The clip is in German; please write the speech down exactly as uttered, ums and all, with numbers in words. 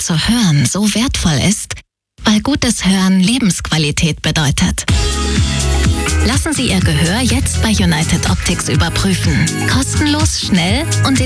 zu hören so wertvoll ist? Weil gutes Hören Lebensqualität bedeutet. Lassen Sie Ihr Gehör jetzt bei United Optics überprüfen. Kostenlos, schnell und in